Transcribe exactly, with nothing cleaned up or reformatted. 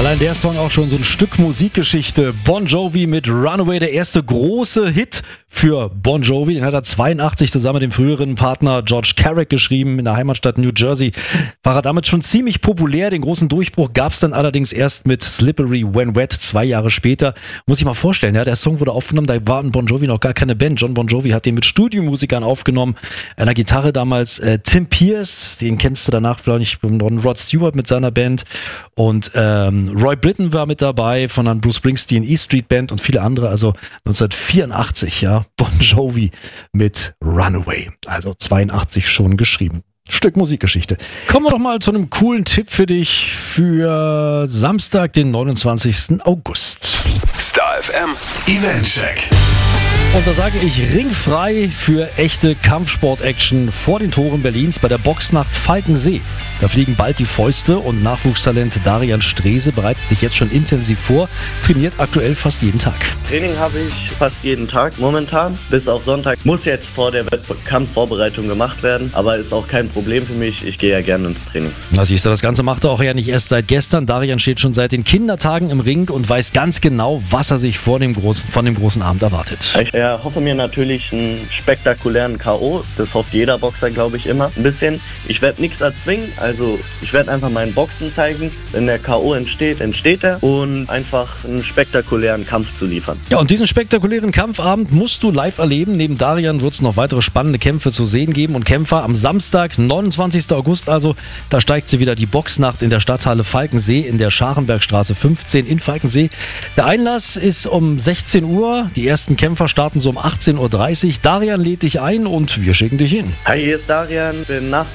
Allein der Song auch schon so ein Stück Musikgeschichte. Bon Jovi mit Runaway, der erste große Hit für Bon Jovi. Den hat er zweiundachtzig zusammen mit dem früheren Partner George Carrick geschrieben in der Heimatstadt New Jersey. War er damit schon ziemlich populär. Den großen Durchbruch gab es dann allerdings erst mit Slippery When Wet, zwei Jahre später. Muss ich mal vorstellen, ja, der Song wurde aufgenommen, da war in Bon Jovi noch gar keine Band. John Bon Jovi hat den mit Studiomusikern aufgenommen. An der Gitarre damals äh, Tim Pierce, den kennst du danach vielleicht, Rod Stewart mit seiner Band. Und ähm, Roy Britton war mit dabei von der Bruce Springsteen E Street Band und viele andere. Also neunzehnhundertvierundachtzig, ja, Bon Jovi mit Runaway. Also zweiundachtzig schon geschrieben. Stück Musikgeschichte. Kommen wir doch mal zu einem coolen Tipp für dich für Samstag, den neunundzwanzigsten August. Star F M Eventcheck. Und da sage ich ringfrei für echte Kampfsport-Action vor den Toren Berlins bei der Boxnacht Falkensee. Da fliegen bald die Fäuste und Nachwuchstalent Darian Strese bereitet sich jetzt schon intensiv vor, trainiert aktuell fast jeden Tag. Training habe ich fast jeden Tag momentan, bis auf Sonntag. Muss jetzt vor der Wettkampfvorbereitung gemacht werden, aber ist auch kein Problem für mich. Ich gehe ja gerne ins Training. Na siehst du, das Ganze macht er auch ja nicht erst seit gestern. Darian steht schon seit den Kindertagen im Ring und weiß ganz genau, was er sich vor dem großen, von dem großen Abend erwartet. Ich ja, hoffe mir natürlich einen spektakulären K O. Das hofft jeder Boxer, glaube ich, immer. Ein bisschen. Ich werde nichts erzwingen, also ich werde einfach meinen Boxen zeigen. Wenn der K O entsteht, entsteht er. Und einfach einen spektakulären Kampf zu liefern. Ja, und diesen spektakulären Kampfabend musst du live erleben. Neben Darian wird es noch weitere spannende Kämpfe zu sehen geben und Kämpfer am Samstag, neunundzwanzigsten August also. Da steigt sie wieder die Boxnacht in der Stadthalle Falkensee in der Scharenbergstraße fünfzehn in Falkensee. Der Einlass ist um sechzehn Uhr. Die ersten Kämpfer starten so um achtzehn Uhr dreißig. Darian lädt dich ein und wir schicken dich hin. Hi, hier ist Darian. Bin nach